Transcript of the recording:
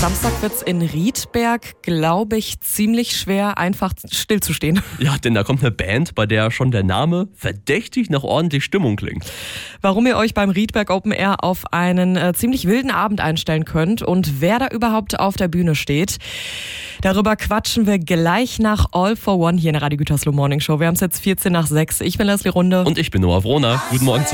Samstag wird's in Riedberg, glaube ich, ziemlich schwer, einfach stillzustehen. Ja, denn da kommt eine Band, bei der schon der Name verdächtig nach ordentlich Stimmung klingt. Warum ihr euch beim Riedberg Open Air auf einen ziemlich wilden Abend einstellen könnt und wer da überhaupt auf der Bühne steht, darüber quatschen wir gleich nach All for One hier in der Radio Gütersloh Morning Show. Wir haben es jetzt 14 nach 6. Ich bin Leslie Runde. Und ich bin Noah Wrohner. Guten Morgen.